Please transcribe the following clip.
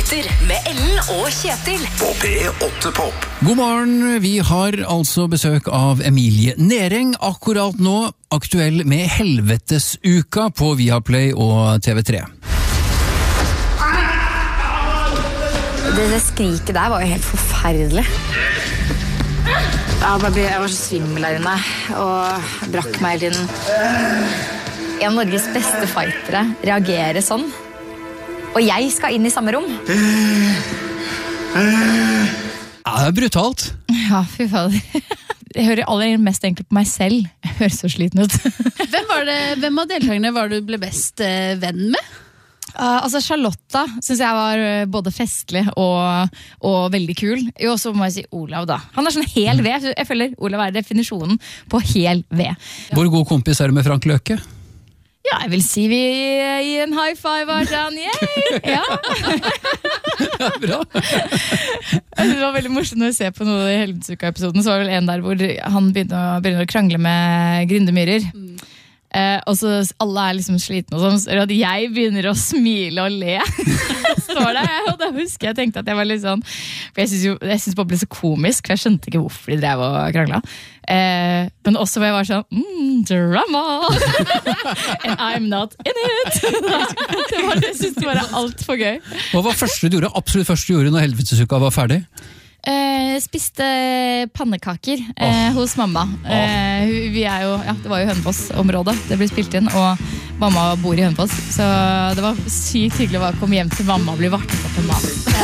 nyheter med Ellen og Kjetil På P8 Pop. God morgen, vi har altså besøk av Emilie Nering akkurat nå, aktuell med Helvetesuka på Viaplay og TV3. Det skriket der var jo helt forferdelig. Jeg var så svimmel der inne, og brakk meg hele tiden. En av Norges beste fightere reagerer sånn. Og jeg skal inn i samme rom. Ja, det er brutalt. Ja, fy fader. Jeg hører aller mest egentlig på meg selv. Jeg hører så sliten ut. Hvem av deltakerne var du ble best venn med? Altså Charlotta synes jeg var både festlig og veldig kul. Jo, så må jeg si Olav da. Han er sånn hel ved. Jeg føler Olav er definisjonen på hel ved. Hvor god kompis er du med Frank Løke? Ja, jeg vil si vi gir en high five av sånn, yay! Ja. Ja, bra. Det var veldig morsomt når vi ser på noe i Helvetesuka-episoden, så var det vel en der hvor han begynner å krangle med Grindemyrer. Og så alle er liksom slitne og sånn, så at jeg begynner å smile og le. Står der, og da husker jeg tenkte at jeg var litt sånn, for jeg synes det ble så komisk, for jeg skjønte ikke hvorfor de drev og krangla. Men også hvor jeg var sånn, drama! And I'm not in it! Jeg synes det var alt for gøy. Hva var første du gjorde, absolutt første du gjorde når Helvetesuka var ferdig? Spiste pannekaker hos mamma. Vi er jo, ja, det var jo Hønefoss-området det ble spilt inn, og mamma bor i Hønefoss, så det var sykt hyggelig å komme hjem til mamma og bli vartet opp en mat.